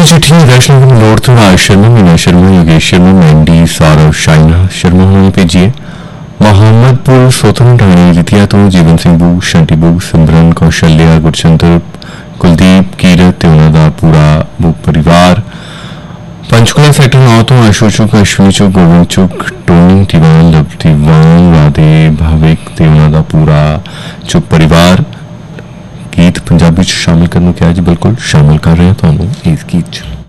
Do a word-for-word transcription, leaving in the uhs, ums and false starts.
ਦੀਆਂ ਚਿੱਠੀਆਂ ਵੈਸ਼ਨਵ ਮਲੋੜ ਤੋਂ ਰਾਜ ਸ਼ਰਮਾ, ਮੀਨਾ ਸ਼ਰਮਾ, योगेश शर्मा, मैंडी, सौरव, शाइना शर्मा होने ने भेजी है। मोहम्मदपुर सोतन ढाणी जितिया तो जीवन सिंह बूग, शंटी बूग, सिमरन, कौशल्या, गुरचंद्र, कुलदीप, कीरत ते उन्हां दा पूरा बूग परिवार। पंचकुला सैक्टर नौ तो आशु चुक, अश्विनी चुक, गोविंद चुक, टोनी तिवान, लव तिवान, राधे, भाविक ते उन्हां दा पूरा चुक परिवार। गीत पंजाबी च शामिल करने के आज बिल्कुल शामिल कर रहे हैं तुहानूं इस गीत च।